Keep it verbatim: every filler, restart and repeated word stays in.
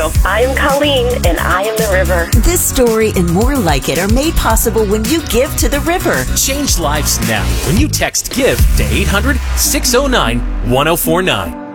Radio. I am Colleen, and I am the river. This story and more like it are made possible when you give to the river. Change lives now when you text GIVE to eight hundred, six oh nine, one oh four nine.